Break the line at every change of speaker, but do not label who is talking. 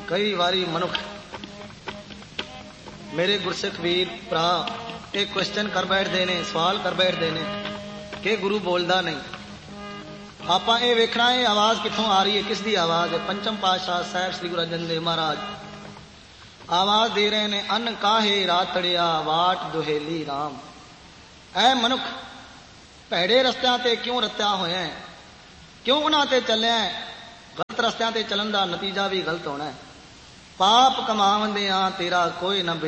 कई वारी मनुख मेरे गुरसिख वीर भरा ये क्वेश्चन कर बैठते ने, सवाल कर बैठते ने कि गुरु बोलता नहीं। आपां ये वेखना है आवाज कित्थों आ रही है, किस दी आवाज है। पंचम पातशाह साहब श्री गुरु अर्जन देव महाराज आवाज दे रहे ने, अन्न काहे रातड़िया वाट दुहेली राम। ऐ मनुख भैड़े रस्तियां ते क्यों रत्या होया है, क्यों उन्हां ते चलिया है। गलत रस्तियां ते चलन दा नतीजा भी गलत होना है। पाप कमावंदियां तेरा कोई न